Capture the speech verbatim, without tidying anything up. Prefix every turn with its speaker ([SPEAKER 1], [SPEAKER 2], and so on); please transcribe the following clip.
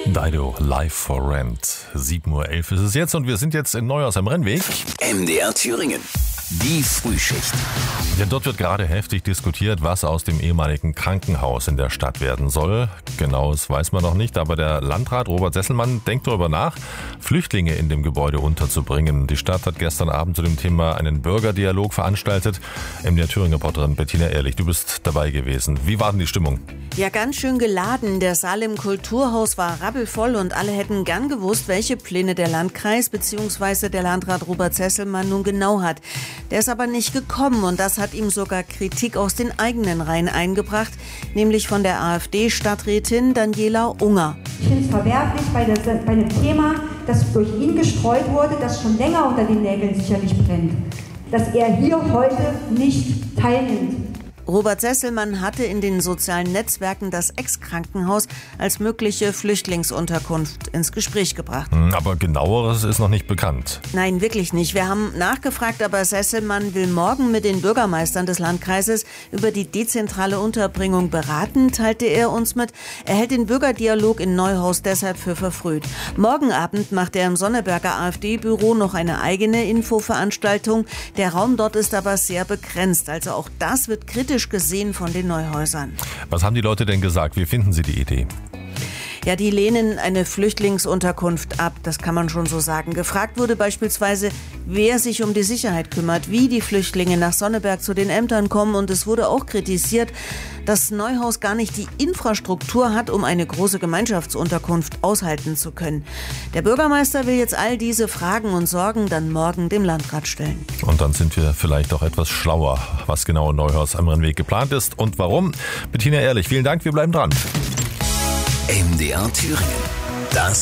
[SPEAKER 1] Dido, Live for Rent. sieben Uhr elf ist es jetzt und wir sind jetzt in Neuhaus am Rennweg.
[SPEAKER 2] M D R Thüringen. Die Frühschicht.
[SPEAKER 1] Denn dort wird gerade heftig diskutiert, was aus dem ehemaligen Krankenhaus in der Stadt werden soll. Genaues weiß man noch nicht, aber der Landrat Robert Sesselmann denkt darüber nach, Flüchtlinge in dem Gebäude unterzubringen. Die Stadt hat gestern Abend zu dem Thema einen Bürgerdialog veranstaltet. M D R Thüringen-Reporterin Bettina Ehrlich, du bist dabei gewesen. Wie war denn die Stimmung?
[SPEAKER 3] Ja, ganz schön geladen. Der Saal im Kulturhaus war rappelvoll und alle hätten gern gewusst, welche Pläne der Landkreis bzw. der Landrat Robert Sesselmann nun genau hat. Der ist aber nicht gekommen und das hat ihm sogar Kritik aus den eigenen Reihen eingebracht, nämlich von der AfD-Stadträtin Daniela Unger.
[SPEAKER 4] Ich finde es verwerflich bei, der, bei einem Thema, das durch ihn gestreut wurde, das schon länger unter den Nägeln sicherlich brennt, dass er hier heute nicht teilnimmt.
[SPEAKER 3] Robert Sesselmann hatte in den sozialen Netzwerken das Ex-Krankenhaus als mögliche Flüchtlingsunterkunft ins Gespräch gebracht.
[SPEAKER 1] Aber genaueres ist noch nicht bekannt.
[SPEAKER 3] Nein, wirklich nicht. Wir haben nachgefragt, aber Sesselmann will morgen mit den Bürgermeistern des Landkreises über die dezentrale Unterbringung beraten, teilte er uns mit. Er hält den Bürgerdialog in Neuhaus deshalb für verfrüht. Morgen Abend macht er im Sonneberger AfD-Büro noch eine eigene Infoveranstaltung. Der Raum dort ist aber sehr begrenzt. Also auch das wird kritisch gesehen von den Neuhäusern.
[SPEAKER 1] Was haben die Leute denn gesagt? Wie finden sie die Idee?
[SPEAKER 3] Ja, die lehnen eine Flüchtlingsunterkunft ab, das kann man schon so sagen. Gefragt wurde beispielsweise, wer sich um die Sicherheit kümmert, wie die Flüchtlinge nach Sonneberg zu den Ämtern kommen. Und es wurde auch kritisiert, dass Neuhaus gar nicht die Infrastruktur hat, um eine große Gemeinschaftsunterkunft aushalten zu können. Der Bürgermeister will jetzt all diese Fragen und Sorgen dann morgen dem Landrat stellen.
[SPEAKER 1] Und dann sind wir vielleicht auch etwas schlauer, was genau in Neuhaus am Rennweg geplant ist und warum. Bettina Ehrlich, vielen Dank, wir bleiben dran.
[SPEAKER 2] M D R Thüringen. Das